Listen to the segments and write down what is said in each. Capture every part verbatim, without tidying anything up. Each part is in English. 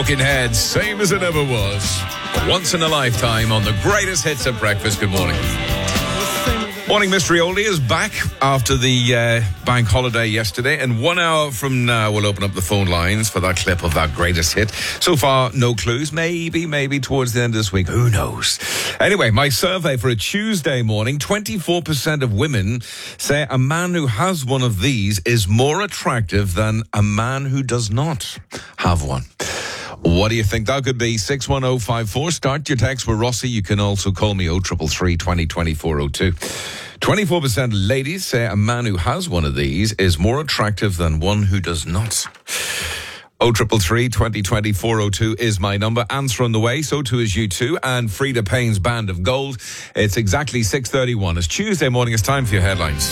Talking Heads, same as it ever was. Once in a lifetime on the greatest hits at breakfast. Good morning. Morning Mystery Oldie is back after the uh, bank holiday yesterday, and one hour from now we'll open up the phone lines for that clip of that greatest hit. So far, no clues. Maybe, maybe towards the end of this week. Who knows? Anyway, my survey for a Tuesday morning, twenty-four percent of women say a man who has one of these is more attractive than a man who does not have one. What do you think that could be? six one oh five four. Start your text with Rossi. You can also call me oh three three three, twenty, twenty-four oh two. twenty-four percent ladies say a man who has one of these is more attractive than one who does not. oh three three three, twenty, twenty-four oh two is my number. Answer on the way. So too is you too. And Frida Payne's Band of Gold. It's exactly six thirty-one. It's Tuesday morning. It's time for your headlines.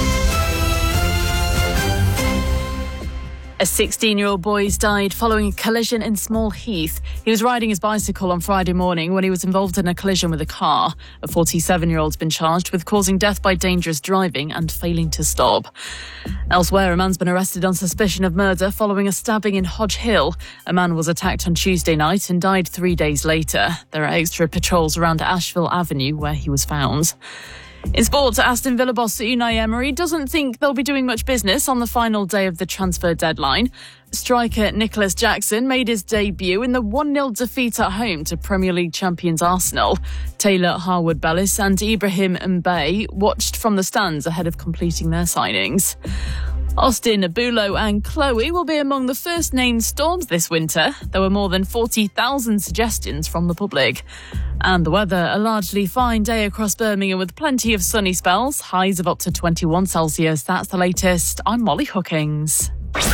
A sixteen-year-old boy has died following a collision in Small Heath. He was riding his bicycle on Friday morning when he was involved in a collision with a car. A forty-seven-year-old's been charged with causing death by dangerous driving and failing to stop. Elsewhere, a man's been arrested on suspicion of murder following a stabbing in Hodge Hill. A man was attacked on Tuesday night and died three days later. There are extra patrols around Asheville Avenue where he was found. In sports, Aston Villa boss Unai Emery doesn't think they'll be doing much business on the final day of the transfer deadline. Striker Nicholas Jackson made his debut in the one nil defeat at home to Premier League champions Arsenal. Taylor Harwood-Bellis and Ibrahim Mbaye watched from the stands ahead of completing their signings. Austin, Bulo and Chloe will be among the first named storms this winter. There were more than forty thousand suggestions from the public. And the weather, a largely fine day across Birmingham with plenty of sunny spells. Highs of up to twenty-one Celsius. That's the latest. I'm Molly Hookings. Wake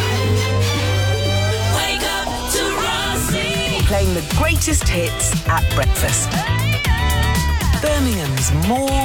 up to Rossi. Playing the greatest hits at breakfast. Birmingham's more